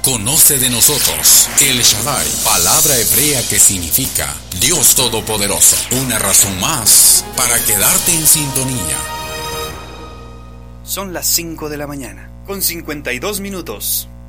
Conoce de nosotros. El Shaddai, palabra hebrea que significa Dios Todopoderoso. Una razón más para quedarte en sintonía. Son las 5 de la mañana, con 52 minutos.